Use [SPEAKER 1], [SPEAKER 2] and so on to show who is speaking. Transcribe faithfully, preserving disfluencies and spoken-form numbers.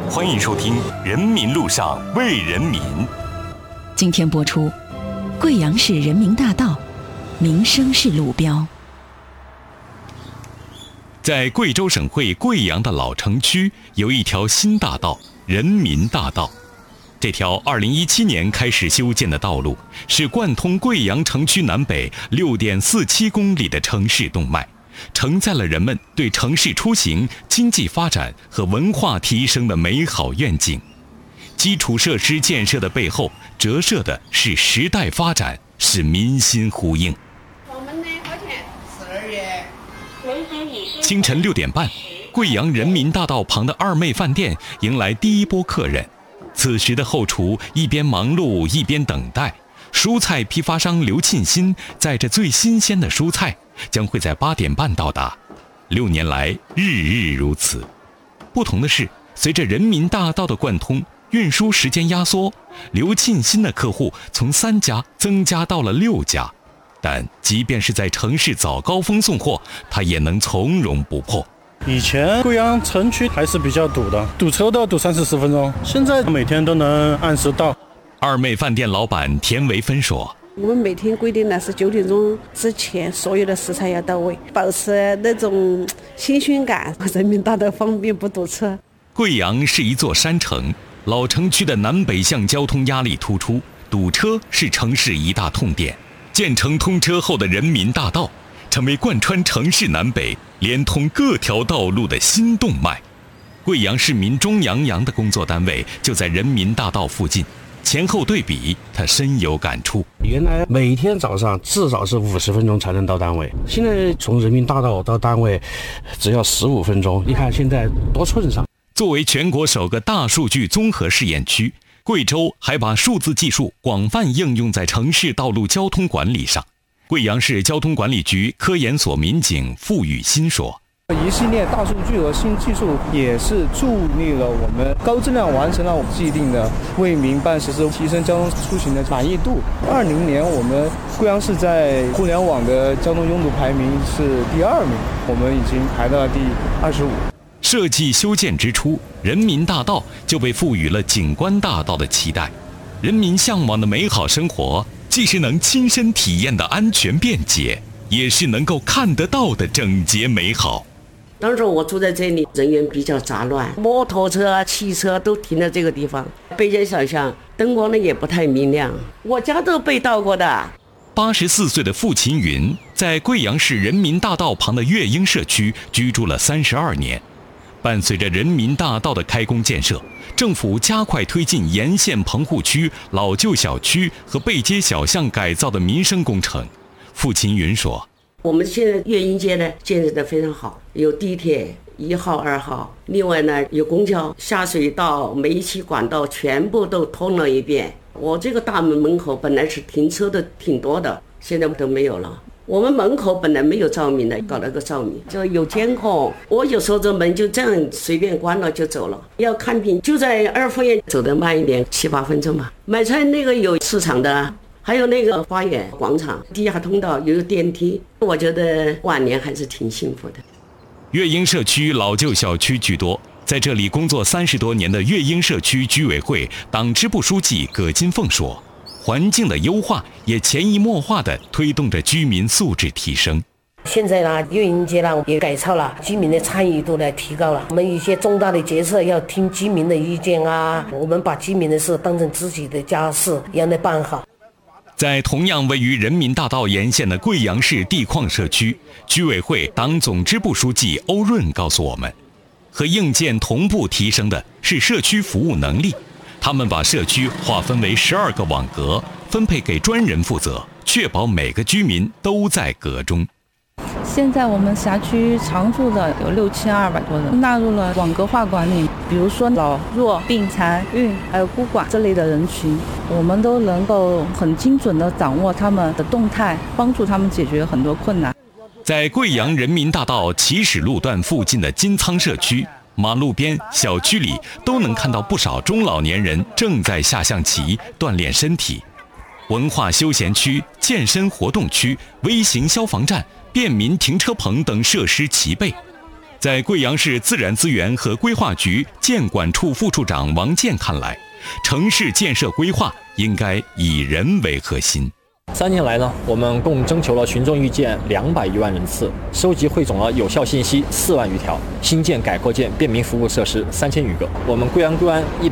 [SPEAKER 1] 欢迎收听《人民路上为人民》。
[SPEAKER 2] 今天播出，贵阳市人民大道，民生是路标。
[SPEAKER 1] 在贵州省会贵阳的老城区，有一条新大道——人民大道。这条二零一七年开始修建的道路，是贯通贵阳城区南北六点四七公里的城市动脉，承载了人们对城市出行、经济发展和文化提升的美好愿景。基础设施建设的背后，折射的是时代发展，是民心呼应。
[SPEAKER 3] 我们呢，好像十二月。
[SPEAKER 1] 清晨六点半，贵阳人民大道旁的二妹饭店迎来第一波客人。此时的后厨一边忙碌一边等待，蔬菜批发商刘沁新载着最新鲜的蔬菜，将会在八点半到达。六年来，日日如此。不同的是，随着人民大道的贯通，运输时间压缩，刘沁新的客户从三家增加到了六家。但即便是在城市早高峰送货，他也能从容不迫。
[SPEAKER 4] 以前贵阳城区还是比较堵的，堵车都要堵三四十分钟，现在每天都能按时到。
[SPEAKER 1] 二妹饭店老板田维芬说：“
[SPEAKER 3] 我们每天规定的是九点钟之前，所有的食材要到位，保持那种新鲜感。人民大道方便不堵车。”
[SPEAKER 1] 贵阳是一座山城，老城区的南北向交通压力突出，堵车是城市一大痛点。建成通车后的人民大道，成为贯穿城市南北、连通各条道路的新动脉。贵阳市民钟洋洋的工作单位就在人民大道附近，前后对比，他深有感触。
[SPEAKER 5] 原来每天早上至少是五十分钟才能到单位，现在从人民大道到单位只要十五分钟。你看现在多顺畅！
[SPEAKER 1] 作为全国首个大数据综合试验区，贵州还把数字技术广泛应用在城市道路交通管理上。贵阳市交通管理局科研所民警付宇新说：“
[SPEAKER 6] 一系列大数据和新技术也是助力了我们高质量完成了既定的为民办实施，提升交通出行的满意度。二零年我们贵阳市在互联网的交通拥堵排名是第二名，我们已经排到了第二十五。”
[SPEAKER 1] 设计修建之初，人民大道就被赋予了景观大道的期待。人民向往的美好生活，既是能亲身体验的安全便捷，也是能够看得到的整洁美好。
[SPEAKER 7] 当时我住在这里，人员比较杂乱，摩托车啊、汽车都停在这个地方，北街小巷灯光呢也不太明亮，我家都被盗过的。
[SPEAKER 1] 八十四岁的付琴云在贵阳市人民大道旁的悦英社区居住了三十二年。伴随着人民大道的开工建设，政府加快推进沿线棚户区、老旧小区和背街小巷改造的民生工程。付琴云说：“
[SPEAKER 7] 我们现在悦英街呢建设得非常好，有地铁一号、二号，另外呢有公交、下水道、煤气管道全部都通了一遍。我这个大门门口本来是停车的挺多的，现在都没有了。我们门口本来没有照明的，搞了个照明，就有监控。我有时候这门就这样随便关了就走了。要看病就在二附院，走得慢一点，七八分钟吧。买菜那个有市场的，还有那个花园广场，地下通道有电梯。我觉得晚年还是挺幸福的。
[SPEAKER 1] 悦英社区老旧小区居多，在这里工作三十多年的悦英社区居委会党支部书记葛金凤说：“环境的优化也潜移默化地推动着居民素质提升。
[SPEAKER 8] 现在呢，悦英街呢也改造了，居民的参与度呢提高了。我们一些重大的决策要听居民的意见啊，我们把居民的事当成自己的家事一样的办好。”
[SPEAKER 1] 在同样位于人民大道沿线的贵阳市地矿社区，居委会党总支部书记欧润告诉我们，和硬件同步提升的是社区服务能力。他们把社区划分为十二个网格，分配给专人负责，确保每个居民都在格中。
[SPEAKER 9] 现在我们辖区常住的有六千二百多人，纳入了网格化管理，比如说老弱病残孕还有孤寡这类的人群，我们都能够很精准地掌握他们的动态，帮助他们解决很多困难。
[SPEAKER 1] 在贵阳人民大道起始路段附近的金仓社区，马路边、小区里都能看到不少中老年人正在下象棋锻炼身体。文化休闲区、健身活动区、微型消防站、便民停车棚等设施齐备。 在贵阳市自然资源和规划局建管处副处长王健看来，城市建设规划应该以人为核心。
[SPEAKER 10] 三年来呢，我们共征求了群众意见两百余万人次，收集汇总了有效信息四万余条，新建改扩建便民服务设施三千余个。我们贵阳贵安一